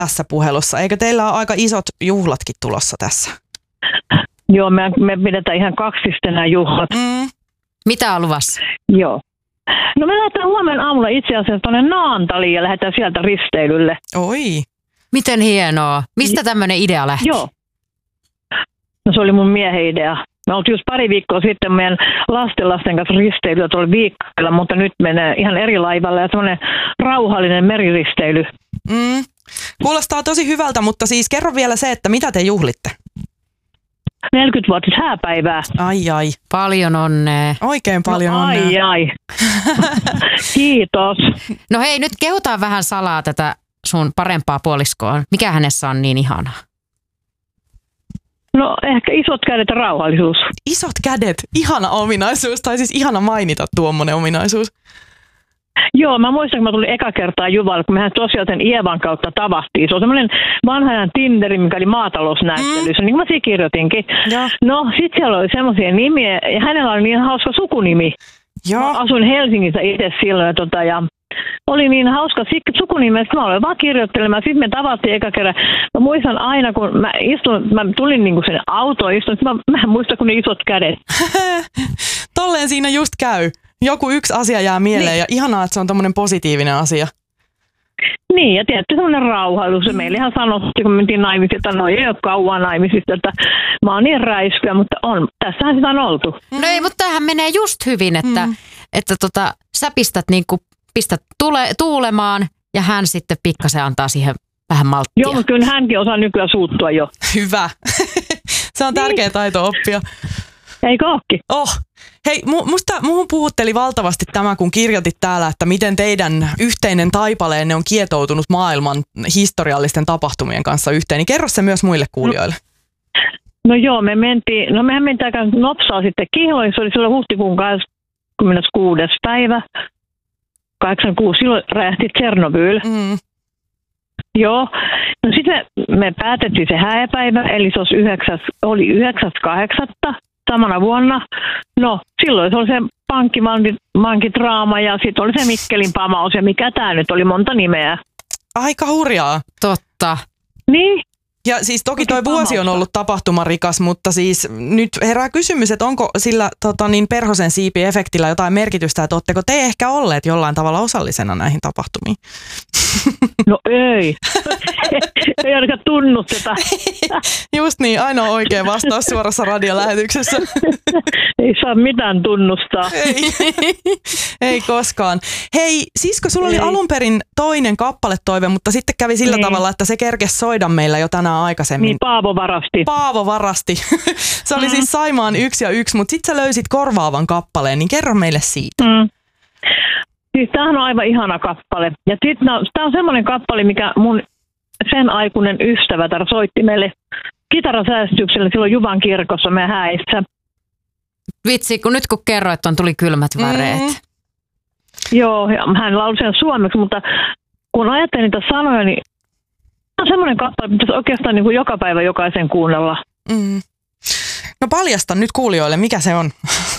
tässä puhelussa. Eikö teillä ole aika isot juhlatkin tulossa tässä? Joo, me pidetään ihan kaksisten juhlat. Mitä on luvassa? Joo. No me lähdetään huomenna aamulla itse asiassa tuonne Naantaliin ja lähdetään sieltä risteilylle. Oi. Miten hienoa. Mistä tämmöinen idea lähti? Joo. No se oli mun miehen idea. Me oltiin just pari viikkoa sitten meidän lasten kanssa risteilyä tuolla Viikkailla, mutta nyt menee ihan eri laivalla ja semmoinen rauhallinen meriristeily. Kuulostaa tosi hyvältä, mutta siis kerro vielä se, että mitä te juhlitte? 40-vuotis hääpäivää. Ai. Paljon onnea. Oikein paljon onnea. Ai. Kiitos. No hei, nyt kehutaan vähän salaa tätä sun parempaa puoliskoa. Mikä hänessä on niin ihanaa? No ehkä isot kädet ja rauhallisuus. Isot kädet, ihana ominaisuus, tai siis ihana mainita tuommoinen ominaisuus. Joo, mä muistan, kun mä tulin eka kertaa Juvalle, kun mehän tosiaan sen Ievan kautta tavattiin. Se on semmoinen vanha ajan Tinderi, mikä oli maatalousnäyttelyssä, niin kuin mä siinä kirjoitinkin. Ja. No, sit siellä oli semmoisia nimiä, ja hänellä oli niin hauska sukunimi. Mä asuin Helsingissä itse silloin, ja oli niin hauska sukunimeä, että mä aloin vaan kirjoittelemaan. Sitten me tavattiin eka kerran. Mä muistan aina, kun mä tulin niinku sinne autoon, mä en muista, kun ne isot kädet. Tolleen siinä just käy. Joku yksi asia jää mieleen ja ihanaa, että se on tommonen positiivinen asia. Niin, ja tietysti semmoinen rauhallus. Ja meillähän sanottiin, kun mentiin naimisiin, että no ei ole kauan naimisista, että mä oon niin räiskyä, mutta tässähän sitä on oltu. No ei, mutta tämähän menee just hyvin, että sä pistät tuulemaan ja hän sitten pikkasen antaa siihen vähän malttia. Joo, mutta kyllä hänkin osaa nykyään suuttua jo. Hyvä. Se on tärkeä taito oppia. Eikö ookin? Hei, muhun puhutteli valtavasti tämä, kun kirjoitit täällä, että miten teidän yhteinen taipaleenne on kietoutunut maailman historiallisten tapahtumien kanssa yhteen. Niin kerro se myös muille kuulijoille. No joo, mehän mentiin aika nopsaa sitten Kihloihin. Se oli silloin huhtikuun 26. päivä. 86, silloin räjähti Tšernobyl. Joo. No sitten me päätettiin se hääpäivä, eli se oli 9.8. samana vuonna. No, silloin se oli se pankkivankidraama ja sitten oli se Mikkelin pamaus ja mikä tämä nyt oli, monta nimeä. Aika hurjaa. Totta. Niin. Ja siis toki toi vuosi on ollut tapahtumarikas, mutta siis nyt herää kysymys, että onko sillä Perhosen siipi-efektillä jotain merkitystä, että ootteko te ehkä olleet jollain tavalla osallisena näihin tapahtumiin? No ei. Ei ainakaan tunnusteta. Just niin, ainoa oikea vastaus suorassa radiolähetyksessä. Ei saa mitään tunnustaa. Ei koskaan. Hei, sisko, sulla oli alun perin toinen kappaletoive, mutta sitten kävi sillä tavalla, että se kerkesi soida meillä jo tänään aikaisemmin. Niin, Paavo varasti. Se oli siis Saimaan 1 ja 1, mutta sitten sä löysit korvaavan kappaleen, niin kerro meille siitä. Siis tämähän on aivan ihana kappale. Ja sitten tämä on semmoinen kappale, mikä mun sen aikuinen ystävä soitti meille kitarasäästyksellä silloin Juvan kirkossa meidän häissä. Vitsi, kun kerroit, tuli kylmät väreet. Joo, ja hän lauli sen suomeksi, mutta kun ajattelin niitä sanoja, niin on semmoinen kappale, että pitäisi oikeastaan niin kuin joka päivä jokaisen kuunnella. No paljasta nyt kuulijoille, mikä se on.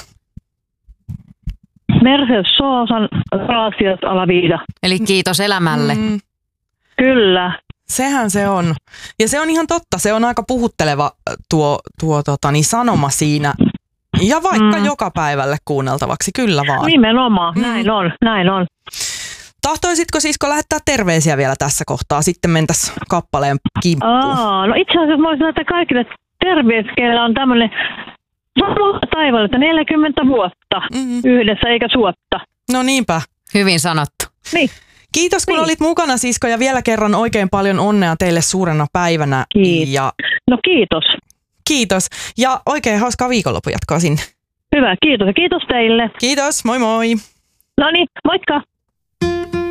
Mercedes Sosan gracias a la vida. Eli kiitos elämälle. Kyllä. Sehän se on. Ja se on ihan totta. Se on aika puhutteleva tuo sanoma siinä. Ja vaikka joka päivälle kuunneltavaksi, kyllä vaan. Nimenomaan, näin on. Tahtoisitko sisko lähettää terveisiä vielä tässä kohtaa? Sitten mentäisiin kappaleen kimppuun. No itse asiassa mä voisin lähettää kaikille terveisiä, keillä on tämmöinen taivaalle, että 40 vuotta yhdessä eikä suotta. No niinpä. Hyvin sanottu. Niin. Kiitos kun olit mukana, sisko, ja vielä kerran oikein paljon onnea teille suurena päivänä. Kiitos. No kiitos. Kiitos. Ja oikein hauskaa viikonlopun jatkoa sinne. Hyvä, kiitos ja kiitos teille. Kiitos, moi moi. No niin, moikka.